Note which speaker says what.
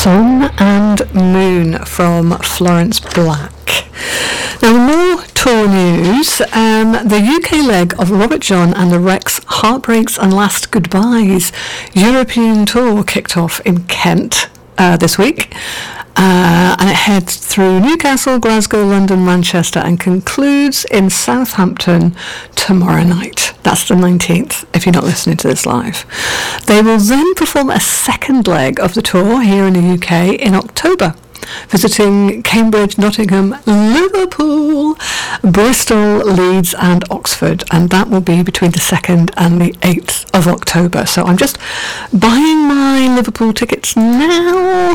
Speaker 1: Sun and Moon from Florence Black. Now, more tour news. The UK leg of Robert John and the Rex Heartbreaks and Last Goodbyes European tour kicked off in Kent this week. And it heads through Newcastle, Glasgow, London, Manchester, and concludes in Southampton tomorrow night. That's the 19th, if you're not listening to this live. They will then perform a second leg of the tour here in the UK in October, visiting Cambridge, Nottingham, Liverpool, Bristol, Leeds and Oxford, and that will be between the 2nd and the 8th of October. So I'm just buying my Liverpool tickets now